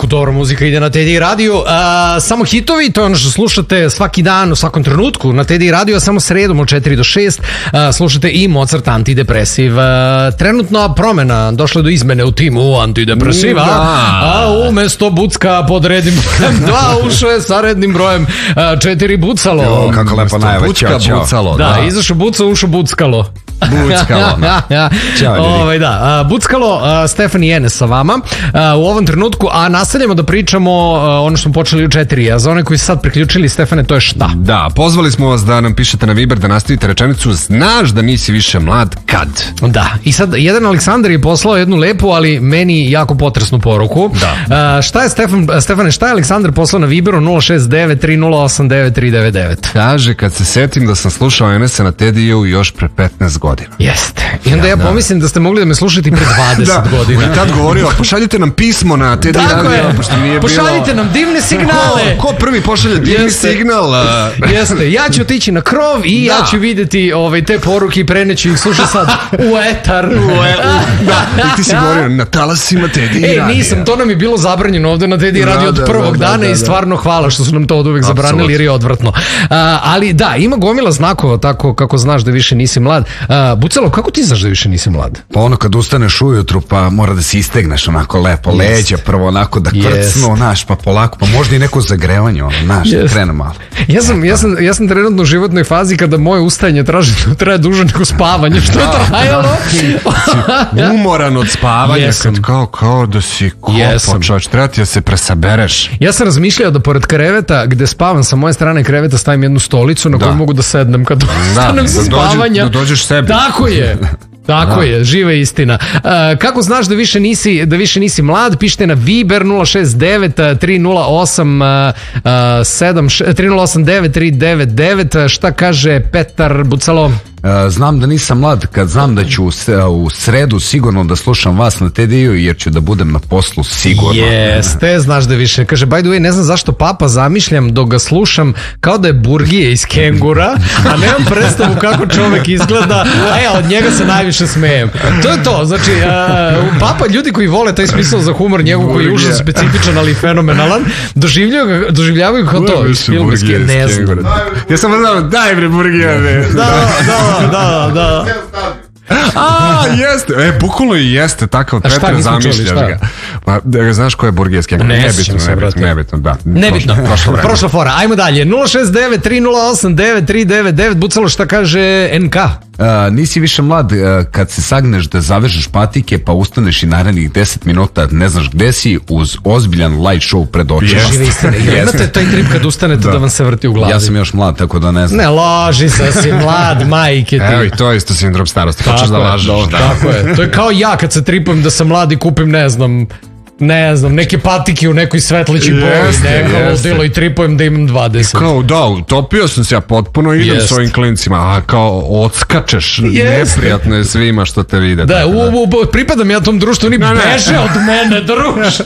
Dobro, muzika ide na Teddy Radio. Samo hitovi, to je ono što slušate svaki dan, u svakom trenutku na Teddy Radio, a samo sredom od 4 do 6 slušate i Mozart Antidepresiv. Trenutna promena, došla do izmene u timu Antidepresiva, a umesto Bucka pod rednim brojem 2 ušao je sa rednim brojem 4 Bucalo. Kako lepo najava, čao. Bucalo, da, izašao Buca, ušao Buckalo. Buckalo, Stefani Enes sa vama u ovom trenutku, a nastavljamo da pričamo ono što smo počeli u 4, a za one koji su sad priključili, Stefane, to je šta? Da, pozvali smo vas da nam pišete na Viber, da nastavite rečenicu znaš da nisi više mlad kad? Da, i sad jedan Aleksandar je poslao jednu lepu, ali meni jako potresnu poruku. Šta je Stefane, šta je Aleksandar poslao na Viberu 069-308-9399? Kaže, kad se setim da sam slušao Enesa na Tediju još pre 15 godina. Jeste. I onda ja pomislim da ste mogli da me slušati pre 20 godina. On je tad govorio, pošaljite nam pismo na Teddy Radio. Pošaljite nam divne signale. Ko prvi pošalje divni signal? Jeste, ja ću otići na krov i ja ću vidjeti te poruke i preneću ih, slušaj sad, u etar. I ti si govorio, na talasima Teddy Radio. Nisam, to nam je bilo zabranjeno ovde na Teddy Radio od prvog dana i stvarno hvala što su nam to od uvek zabranili jer je odvratno. Ali da, ima gomila znakova tako kako znaš da više nisi mlad. Bucalo, kako ti znaš da više nisi mlad? Pa ono kad ustaneš ujutru pa mora da se istegneš onako lepo, leđa prvo onako da krcnu, znaš, pa polako, pa možda i neko zagrevanje, znaš, krene malo. Ja sam trenutno u životnoj fazi kada moje ustajanje traje duže nego spavanje, što je trajalo. Umoran od spavanja, kao da si čovječ, treba ti da se presabereš. Ja sam razmišljao da pored kreveta gde spavam sa moje strane kreveta stavim jednu stolicu na koju mogu da sednem kad ustanem sa spavanja. Da dođeš sebi. Tako je, živa istina. Kako znaš da više nisi mlad? Pišite na Viber 069-308-9399. Šta kaže Petar Bucalo? Znam da nisam mlad kad znam da ću u sredu sigurno da slušam vas na TDI-u jer ću da budem na poslu sigurno. Jeste, znaš da više. Kaže, by the way, ne znam zašto Papa zamišljam dok ga slušam kao da je burgije iz Kengura, a nemam predstavu kako čovek izgleda, a ja od njega se najviše smejem. To je to, znači, Papa, ljudi koji vole taj smisao za humor njegov koji je užasno specifičan, ali fenomenalan, doživljavaju kao to iz filma iz Kengura. Ne znam. Ja sam znao, daj bre burgije. Da. Jeste, bukvalno i jeste takav Petar, zamišljaš ga. Pa, znaš ko je burgijeski? Nebitno, prošla fora. Ajmo dalje, 069-308-9399. Bucalo, šta kaže NK? Nisi više mlad kad se sagneš da zavežeš patike pa ustaneš i narednih 10 minuta ne znaš gde si uz ozbiljan light show pred očima. Imate taj trip kad ustanete da vam se vrti u glavi? Ja sam još mlad, tako da ne znam. Ne laži se, si mlad, majke ti. Evo i to je isto sindrom starosti, počeš da lažeš. Tako je, to je kao ja kad se tripujem da sam mlad i kupim, ne znam, neke patike u nekoj svetlići boji, neko ludilo i tripujem da imam 20. Kao, da, utopio sam se ja potpuno, idem s ovim klincima, a kao odskačeš, neprijatno je svima što te vide. Da, pripadam ja tom društvu, oni beže od mene, druže.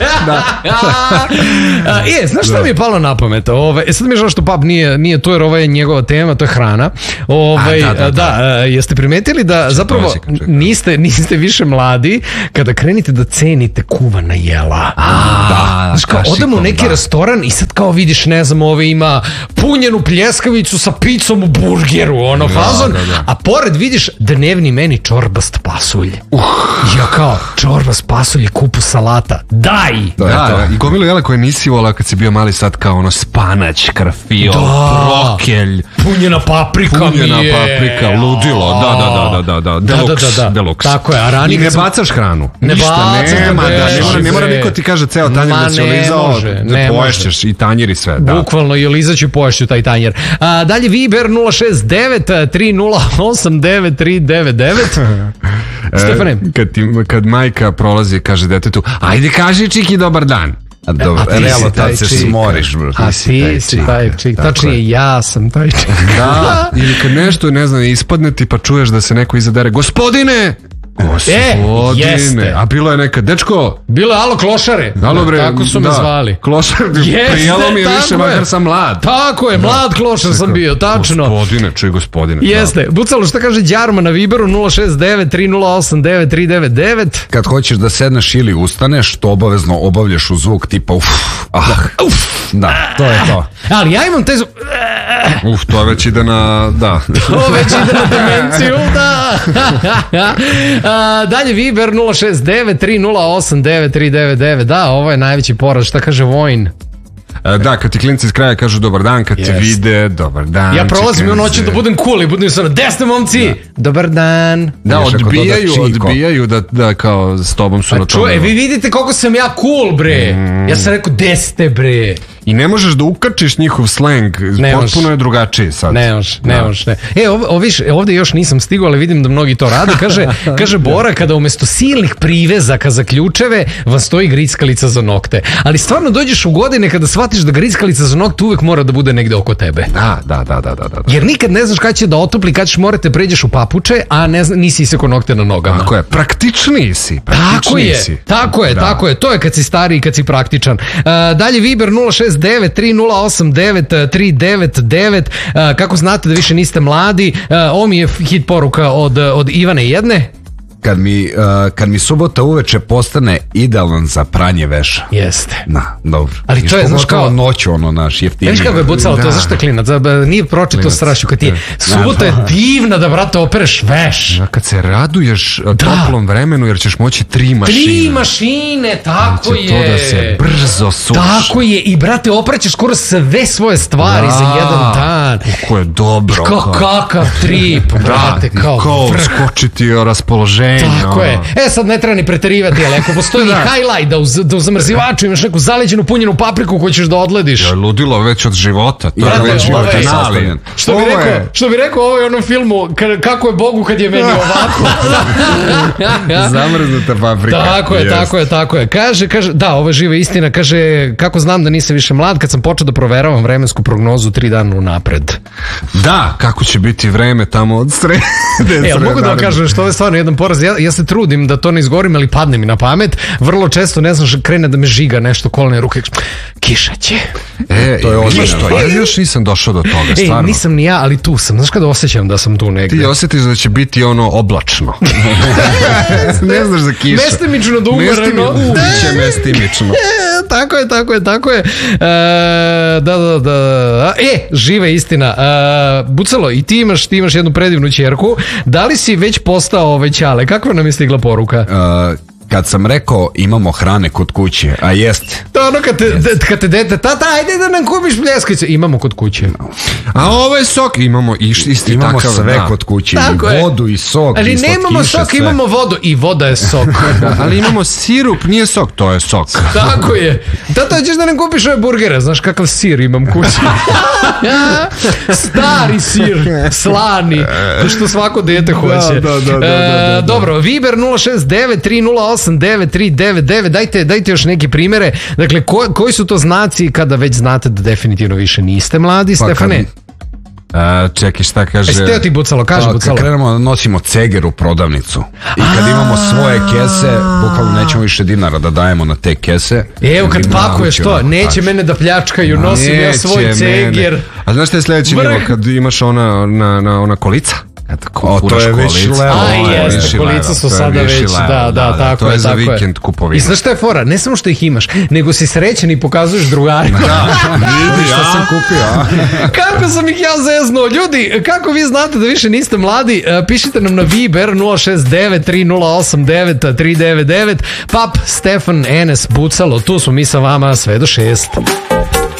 Znaš šta mi je palo na pamet? Sad mi je žao što Pap nije tu, jer ovo je njegova tema, to je hrana. Jeste primetili da zapravo niste više mladi kada krenite da cenite kuvana jela? Znaš, kao odemo u neki restoran i sad kao vidiš, ne znam, ima punjenu pljeskavicu sa picom u burgeru, fazon, a pored vidiš dnevni meni čorbast pasulj. Ja kao, čorbast pasulj, kupus salata, daj! I gomilu jela koje nisi volao kad si bio mali, sad kao spanać, karfiol, brokelj, punjena paprika, ludilo, deluks. Tako je, a ranije... I ne bacaš hranu. Ne mora niko ti kaže ceo tanjer da si olizao, da poješćeš i tanjer i sve. Bukvalno i olizaću i poješću taj tanjer. Dalje Viber 069-308-9399. Stefane. Kad majka prolazi, kaže detetu, ajde kaži čiki dobar dan. Dobro, realno tad se smoriš, bro. A ti si taj čik. Tačnije, ja sam taj čik. Da, ili kad nešto, ne znam, ispadne ti pa čuješ da se neko izadere, gospodine! Gospodine, a bilo je neka, dečko. Bilo je, alo klošare. Alo bre, tako su me zvali. Klošar, prijelo mi je više, makar sam mlad. Tako je, mlad klošar sam bio, tačno. Gospodine, čuj gospodine. Jeste, Bucalo, šta kaže Đarma na Viberu 069-308-9399? Kad hoćeš da sedneš ili ustaneš, to obavezno obavljaš u zvuk tipa Da, to je to. Ali ja imam te to već ide na, da. To već ide na demenciju, da. Dalje Viber 069-308-9399. Da, ovo je najveći poraz. Šta kaže Vojn? Da, kad ti klinci iz kraja kažu dobar dan, kad te vide, dobar dan. Ja prolazim i on hoće da budem cool i budem ono, gde ste momci? Dobar dan. Da, odbijaju da kao s tobom su na tome. Vi vidite koliko sam ja cool, bre. Ja sam rekao, gde ste, bre? I ne možeš da ukačiš njihov slang, potpuno je drugačiji sad. Ne možeš. Ovdje još nisam stigao, ali vidim da mnogi to rade. Kaže Bora, kada umjesto silnih privezaka za ključeve vam stoji grickalica za nokte. Ali stvarno dođeš u godine kada shvatiš da grickalica za nokte uvek mora da bude negde oko tebe. Da. Jer nikad ne znaš kada će da otopli, kada ćeš morati pređeš u papuče, a nisi isekao nokte na nogama. Tako je, praktičniji si. Tako je. To je kad si stariji, kad si praktičan. Dalje Viber 069-308-9399. Kako znate da više niste mladi? Ovo mi je hit poruka od Ivane jedne. Kad mi subota uveče postane idealan za pranje veša. Jeste. Dobro. Ali to je, znaš kao... noću naš jeftinije. Znaš kako je Bucalo, to je zašto klinac? Nije pročito strašno kad ti je... Subota je divna da, brate, opereš veš. Kad se raduješ toplom vremenu, jer ćeš moći 3 mašine. 3 mašine, tako je. To da se brzo suši. Tako je. I, brate, opraćeš skoro sve svoje stvari za jedan dan. Kako je dobro. Kakav trip, brate, kao skočiti o raspoloženju. Tako je. Sad ne treba ni preterivati, ali ako postoji highlight da u zamrzivaču imaš neku zaleđenu punjenu papriku koju ćeš da odlediš. Ludilo već od života. To je već sastavljen. Što bi rekao u ovom filmu, kako je Bogu kad je meni ovako. Zamrznuta paprika. Tako je. Kaže, da, ovo je živa istina. Kaže, kako znam da nisam više mlad kad sam počeo da proveravam vremensku prognozu 3 dana unapred. Da, kako će biti vreme tamo od srede. Mogu da vam kažem što ovo je stvarno jedan poraz. Ja se trudim da to ne izgovorim, ali padne mi na pamet. Vrlo često, ne znam, krene da me žiga nešto, kolne ruke. Kiša će. To je ozbiljno. Ja još nisam došao do toga, stvarno. Nisam ni ja, ali tu sam. Znaš kada osjećam da sam tu negde? Ti osjetiš da će biti ono oblačno. Ne znaš za kiša. Mestimično da umereno. Biće mestimično. Tako je. Da. Živa istina. Bucalo, i ti imaš jednu predivnu ćerku. Da li si već postao Ćale? Kakva nam je stigla poruka? Kad sam rekao imamo hrane kod kuće, a jeste. To ono kad te dete, tata, ajde da nam kupiš pljeskavice. Imamo kod kuće. A ovo je sok, imamo isti imamo takav. Sve kod kuće, tako i vodu i sok. Ali nemamo sok, sve. Imamo vodu i voda je sok. Ali imamo sirup, nije sok, to je sok. Tako je. Tata, ćeš da nam kupiš ove burgere, znaš kakav sir imam kući. Stari sir, slani, to što svako dete hoće. Da. Dobro, Viber 069-308-9399. Dajte još neke primere. Dakle, koji su to znaci kada već znate da definitivno više niste mladi, Stefane? Čekaj, šta kaže? Steo ti Bucalo, kaže Bucalo. Kad krenemo da nosimo ceger u prodavnicu i kad imamo svoje kese, bukvalno nećemo više dinara da dajemo na te kese. Evo kad pakuješ to, neće mene da pljačkaju, nosim ja svoj ceger. A znaš šta je sljedeći nivo? Kad imaš ona kolica? To je već levo. Jeste, kolica su sada već, da, tako je. To je za vikend kupovina. I znaš šta je fora? Ne samo što ih imaš, nego si srećan i pokazuješ drugarima. Vidi šta sam kupio. Kako sam ih ja zeznuo. Ljudi, kako vi znate da više niste mladi, pišite nam na Viber 069-308-9399. Pap, Stefan, Enes, Bucalo, tu smo mi sa vama sve do 6.